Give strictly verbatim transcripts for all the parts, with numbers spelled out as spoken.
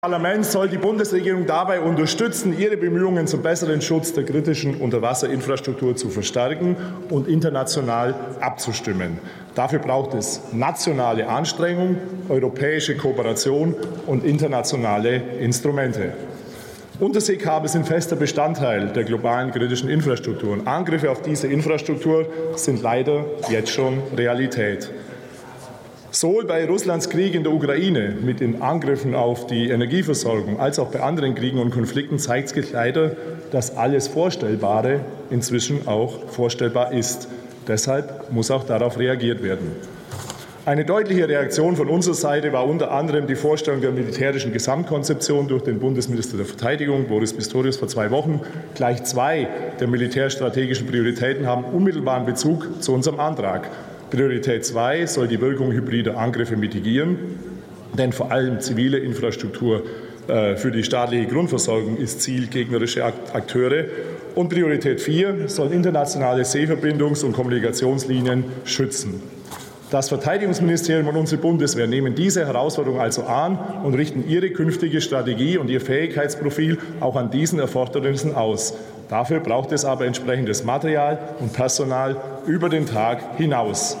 Das Parlament soll die Bundesregierung dabei unterstützen, ihre Bemühungen zum besseren Schutz der kritischen Unterwasserinfrastruktur zu verstärken und international abzustimmen. Dafür braucht es nationale Anstrengungen, europäische Kooperation und internationale Instrumente. Unterseekabel sind fester Bestandteil der globalen kritischen Infrastruktur. Und Angriffe auf diese Infrastruktur sind leider jetzt schon Realität. Sowohl bei Russlands Krieg in der Ukraine mit den Angriffen auf die Energieversorgung als auch bei anderen Kriegen und Konflikten zeigt sich leider, dass alles Vorstellbare inzwischen auch vorstellbar ist. Deshalb muss auch darauf reagiert werden. Eine deutliche Reaktion von unserer Seite war unter anderem die Vorstellung der militärischen Gesamtkonzeption durch den Bundesminister der Verteidigung, Boris Pistorius, vor zwei Wochen. Gleich zwei der militärstrategischen Prioritäten haben unmittelbaren Bezug zu unserem Antrag. Priorität zwei soll die Wirkung hybrider Angriffe mitigieren, denn vor allem zivile Infrastruktur äh, für die staatliche Grundversorgung ist Ziel gegnerischer Akteure. Und Priorität vier soll internationale Seeverbindungs- und Kommunikationslinien schützen. Das Verteidigungsministerium und unsere Bundeswehr nehmen diese Herausforderung also an und richten ihre künftige Strategie und ihr Fähigkeitsprofil auch an diesen Erfordernissen aus. Dafür braucht es aber entsprechendes Material und Personal über den Tag hinaus.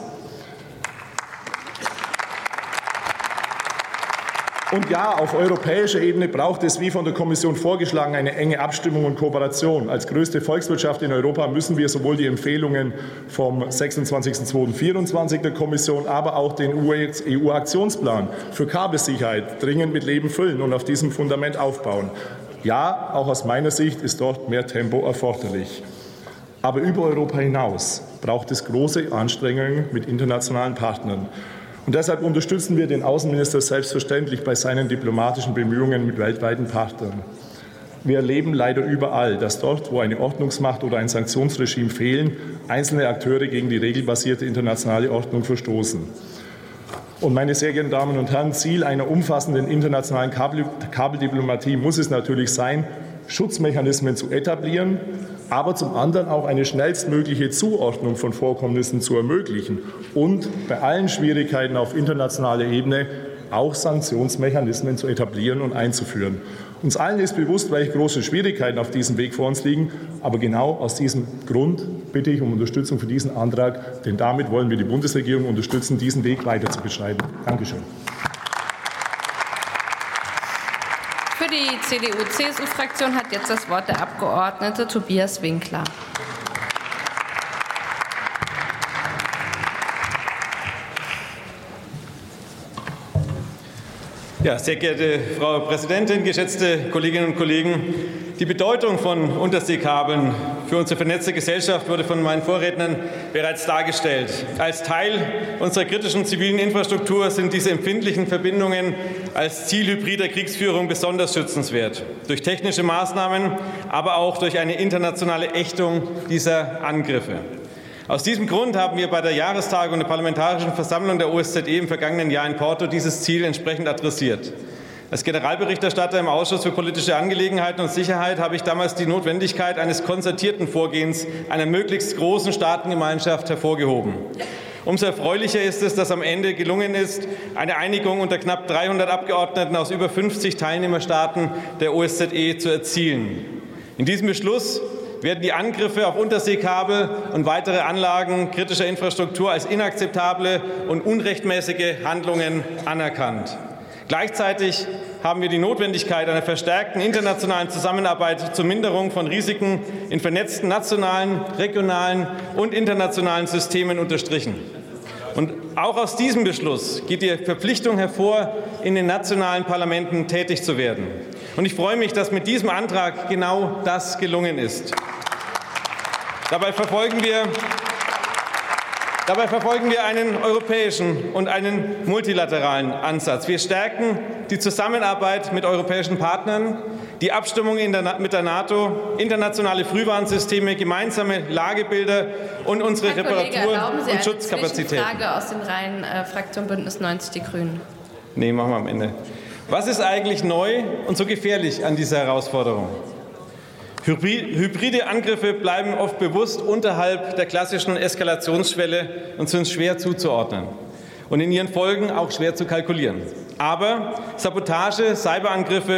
Und ja, auf europäischer Ebene braucht es, wie von der Kommission vorgeschlagen, eine enge Abstimmung und Kooperation. Als größte Volkswirtschaft in Europa müssen wir sowohl die Empfehlungen vom sechsundzwanzigsten zweiten zweitausendvierundzwanzig der Kommission, aber auch den E U-Aktionsplan für Kabelsicherheit dringend mit Leben füllen und auf diesem Fundament aufbauen. Ja, auch aus meiner Sicht ist dort mehr Tempo erforderlich. Aber über Europa hinaus braucht es große Anstrengungen mit internationalen Partnern. Und deshalb unterstützen wir den Außenminister selbstverständlich bei seinen diplomatischen Bemühungen mit weltweiten Partnern. Wir erleben leider überall, dass dort, wo eine Ordnungsmacht oder ein Sanktionsregime fehlen, einzelne Akteure gegen die regelbasierte internationale Ordnung verstoßen. Und meine sehr geehrten Damen und Herren, Ziel einer umfassenden internationalen Kabel Kabeldiplomatie muss es natürlich sein, Schutzmechanismen zu etablieren, aber zum anderen auch eine schnellstmögliche Zuordnung von Vorkommnissen zu ermöglichen und bei allen Schwierigkeiten auf internationaler Ebene auch Sanktionsmechanismen zu etablieren und einzuführen. Uns allen ist bewusst, welche große Schwierigkeiten auf diesem Weg vor uns liegen. Aber genau aus diesem Grund bitte ich um Unterstützung für diesen Antrag, denn damit wollen wir die Bundesregierung unterstützen, diesen Weg weiter zu beschreiten. Dankeschön. Für die C D U C S U-Fraktion hat jetzt das Wort der Abgeordnete Tobias Winkler. Ja, sehr geehrte Frau Präsidentin, geschätzte Kolleginnen und Kollegen! Die Bedeutung von Unterseekabeln für unsere vernetzte Gesellschaft wurde von meinen Vorrednern bereits dargestellt. Als Teil unserer kritischen zivilen Infrastruktur sind diese empfindlichen Verbindungen als Ziel hybrider Kriegsführung besonders schützenswert. Durch technische Maßnahmen, aber auch durch eine internationale Ächtung dieser Angriffe. Aus diesem Grund haben wir bei der Jahrestagung der Parlamentarischen Versammlung der O S Z E im vergangenen Jahr in Porto dieses Ziel entsprechend adressiert. Als Generalberichterstatter im Ausschuss für politische Angelegenheiten und Sicherheit habe ich damals die Notwendigkeit eines konzertierten Vorgehens einer möglichst großen Staatengemeinschaft hervorgehoben. Umso erfreulicher ist es, dass am Ende gelungen ist, eine Einigung unter knapp dreihundert Abgeordneten aus über fünfzig Teilnehmerstaaten der O S Z E zu erzielen. In diesem Beschluss werden die Angriffe auf Unterseekabel und weitere Anlagen kritischer Infrastruktur als inakzeptable und unrechtmäßige Handlungen anerkannt. Gleichzeitig haben wir die Notwendigkeit einer verstärkten internationalen Zusammenarbeit zur Minderung von Risiken in vernetzten nationalen, regionalen und internationalen Systemen unterstrichen. Und auch aus diesem Beschluss geht die Verpflichtung hervor, in den nationalen Parlamenten tätig zu werden. Und ich freue mich, dass mit diesem Antrag genau das gelungen ist. Dabei verfolgen wir, dabei verfolgen wir einen europäischen und einen multilateralen Ansatz. Wir stärken die Zusammenarbeit mit europäischen Partnern, die Abstimmung in der, mit der NATO, internationale Frühwarnsysteme, gemeinsame Lagebilder und unsere Herr Kollege, Reparatur- und eine Schutzkapazitäten. Frage aus den Reihen äh, Fraktion Bündnis neunzig Die Grünen. Nee, machen wir am Ende. Was ist eigentlich neu und so gefährlich an dieser Herausforderung? Hybride Angriffe bleiben oft bewusst unterhalb der klassischen Eskalationsschwelle und sind schwer zuzuordnen und in ihren Folgen auch schwer zu kalkulieren. Aber Sabotage, Cyberangriffe